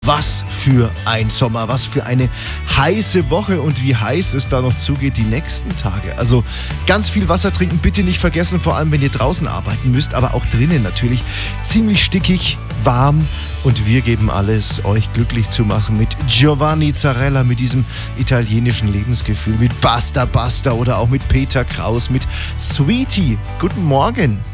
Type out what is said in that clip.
Was für ein Sommer, was für eine heiße Woche und wie heiß es da noch zugeht die nächsten Tage. Also ganz viel Wasser trinken, bitte nicht vergessen, vor allem wenn ihr draußen arbeiten müsst, aber auch drinnen natürlich. Ziemlich stickig, warm und wir geben alles, euch glücklich zu machen mit Giovanni Zarella, mit diesem italienischen Lebensgefühl, mit Basta Basta oder auch mit Peter Kraus, mit Sweetie. Guten Morgen.